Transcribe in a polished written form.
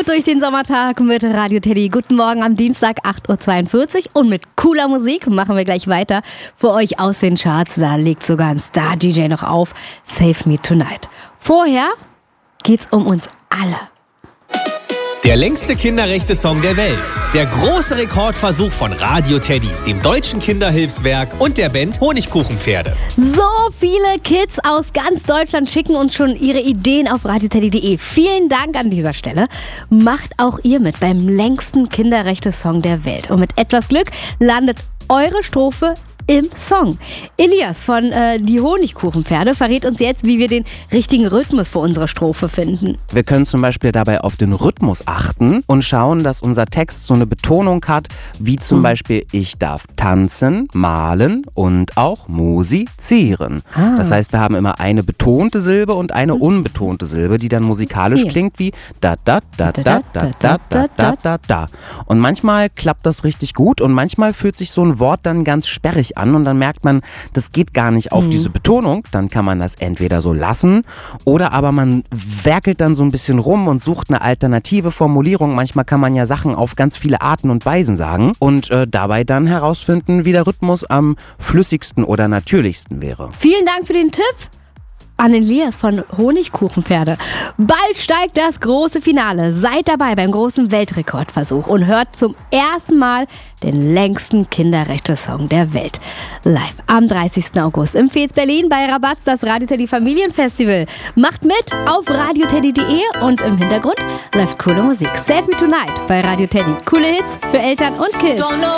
durch den Sommertag mit Radio Teddy. Guten Morgen am Dienstag 8.42 Uhr und mit cooler Musik machen wir gleich weiter. Für euch aus den Charts, da legt sogar ein Star-DJ noch auf. Save Me Tonight. Vorher geht's um uns alle. Der längste Kinderrechte-Song der Welt. Der große Rekordversuch von Radio Teddy, dem Deutschen Kinderhilfswerk und der Band Honigkuchenpferde. So viele Kids aus ganz Deutschland schicken uns schon ihre Ideen auf radioteddy.de. Vielen Dank an dieser Stelle. Macht auch ihr mit beim längsten Kinderrechte-Song der Welt. Und mit etwas Glück landet eure Strophe im Song. Elias von Die Honigkuchenpferde verrät uns jetzt, wie wir den richtigen Rhythmus für unsere Strophe finden. Wir können zum Beispiel dabei auf den Rhythmus achten und schauen, dass unser Text so eine Betonung hat, wie zum Beispiel ich darf tanzen, malen und auch musizieren. Das heißt, wir haben immer eine betonte Silbe und eine unbetonte Silbe, die dann musikalisch klingt wie da da da da da da da da da da. Und manchmal klappt das richtig gut und manchmal fühlt sich so ein Wort dann ganz sperrig an und dann merkt man, das geht gar nicht auf diese Betonung. Dann kann man das entweder so lassen oder aber man werkelt dann so ein bisschen rum und sucht eine alternative Formulierung. Manchmal kann man ja Sachen auf ganz viele Arten und Weisen sagen und dabei dann herausfinden, wie der Rhythmus am flüssigsten oder natürlichsten wäre. Vielen Dank für den Tipp an Elias von Honigkuchenpferde. Bald steigt das große Finale. Seid dabei beim großen Weltrekordversuch und hört zum ersten Mal den längsten Kinderrechte-Song der Welt. Live am 30. August im Fez Berlin bei Rabatz, das Radio Teddy Familienfestival. Macht mit auf radioteddy.de und im Hintergrund läuft coole Musik. Save Me Tonight bei Radio Teddy. Coole Hits für Eltern und Kids.